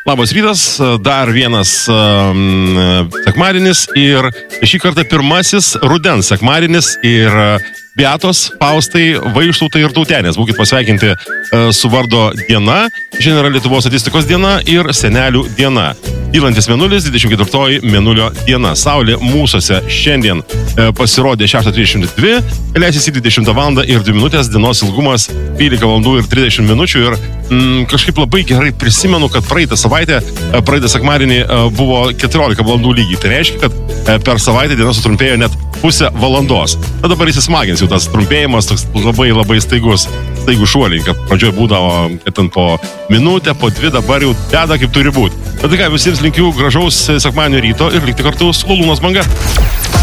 Labas rytas, dar vienas sekmadienis ir šį kartą pirmasis rudens sekmadienis ir Beatos, Faustai, Vaištautai ir Tautenės. Būkit pasveikinti su vardo diena. Šiandien yra Lietuvos statistikos diena ir senelių diena. Dylantis mėnulis, 24 mėnulio diena. Saulė mūsuose šiandien pasirodė 6:32, leisis į 20 val. Ir 2 minutės, dienos ilgumas 12 val. Ir 30 minučių. Ir kažkaip labai gerai prisimenu, kad praeitą sekmadienį buvo 14 valandų lygiai. Tai reiškia, kad per savaitę diena sutrumpėjo net pusę valandos. Na dabar įsismagins jau tas trumpėjimas, toks labai staigus šuoliai, kad pradžioje būdavo, kad ten po minutę, po 2, dabar jau deda kaip turi būti. Tai ką, visiems linkiu gražaus sekmadienio ryto ir likti kartu su Lūnos banga.